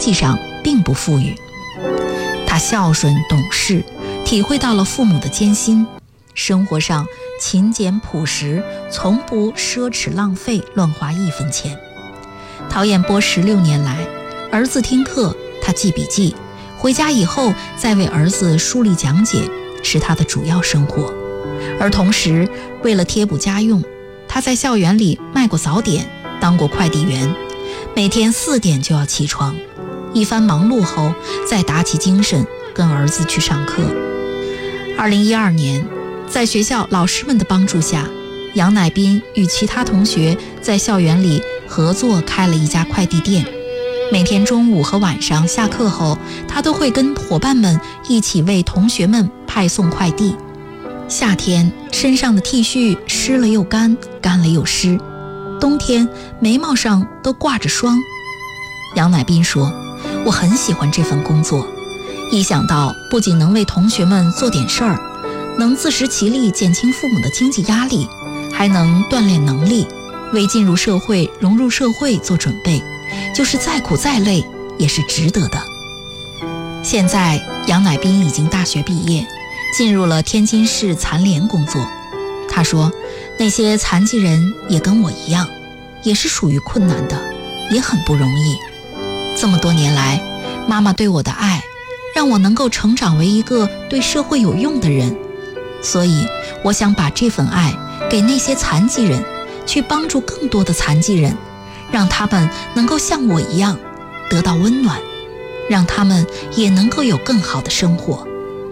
济上并不富裕。他孝顺懂事，体会到了父母的艰辛，生活上勤俭朴实，从不奢侈浪费，乱花一分钱。陶彦波16年来，儿子听课，他记笔记，回家以后再为儿子梳理讲解，是他的主要生活。而同时，为了贴补家用，他在校园里卖过早点，当过快递员，每天4点就要起床，一番忙碌后再打起精神跟儿子去上课。2012年，在学校老师们的帮助下，杨乃斌与其他同学在校园里合作开了一家快递店。每天中午和晚上下课后，他都会跟伙伴们一起为同学们派送快递。夏天身上的 T 恤湿了又干，干了又湿，冬天眉毛上都挂着霜。杨乃斌说，我很喜欢这份工作，一想到不仅能为同学们做点事儿，能自食其力减轻父母的经济压力，还能锻炼能力，为进入社会融入社会做准备，就是再苦再累也是值得的。现在杨乃斌已经大学毕业，进入了天津市残联工作。他说，那些残疾人也跟我一样，也是属于困难的，也很不容易。这么多年来，妈妈对我的爱让我能够成长为一个对社会有用的人，所以我想把这份爱给那些残疾人，去帮助更多的残疾人，让他们能够像我一样得到温暖，让他们也能够有更好的生活。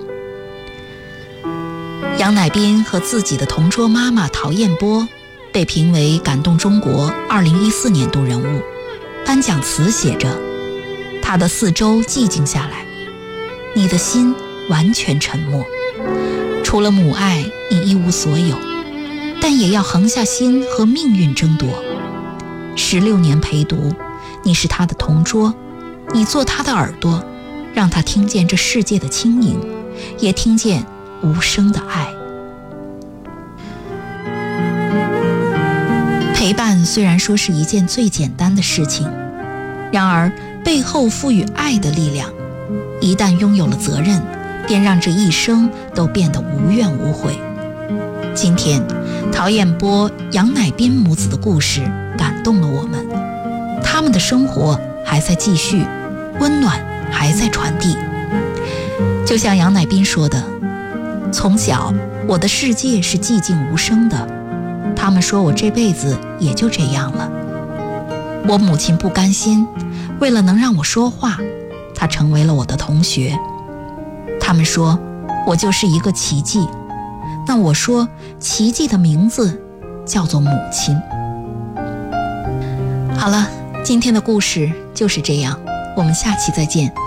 杨乃斌和自己的同桌妈妈陶彦波被评为感动中国2014年度人物，颁奖词写着，他的4周寂静下来，你的心完全沉默，除了母爱你一无所有，但也要横下心和命运争夺。16年陪读，你是他的同桌，你做他的耳朵，让他听见这世界的轻盈，也听见无声的爱。陪伴虽然说是一件最简单的事情，然而背后赋予爱的力量，一旦拥有了责任，便让这一生都变得无怨无悔。今天陶彦波、杨乃斌母子的故事感动了我们，他们的生活还在继续，温暖还在传递。就像杨乃斌说的，从小我的世界是寂静无声的，他们说我这辈子也就这样了。我母亲不甘心，为了能让我说话，她成为了我的同学。他们说我就是一个奇迹，那我说奇迹的名字叫做母亲。好了，今天的故事就是这样，我们下期再见。